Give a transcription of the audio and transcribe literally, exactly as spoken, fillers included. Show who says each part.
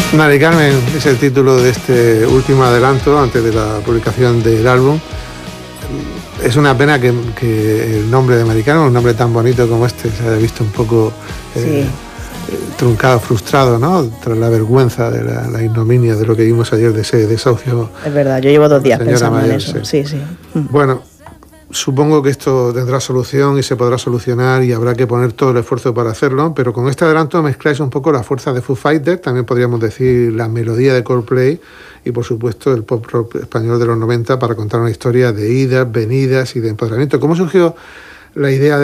Speaker 1: Mari Carmen es el título de este último adelanto antes de la publicación del álbum. Es una pena que, que el nombre de Mari Carmen, un nombre tan bonito como este, se haya visto un poco eh, sí. truncado, frustrado, ¿no? Tras la vergüenza de la, la ignominia de lo que vimos ayer de ese desahucio.
Speaker 2: Es verdad, yo llevo dos días pensando mayor, en eso. Sí, sí. sí.
Speaker 1: Bueno, supongo que esto tendrá solución y se podrá solucionar y habrá que poner todo el esfuerzo para hacerlo, pero con este adelanto mezcláis un poco la fuerza de Foo Fighters, también podríamos decir la melodía de Coldplay y por supuesto el pop rock español de los noventa para contar una historia de idas, venidas y de empoderamiento. ¿Cómo surgió la idea de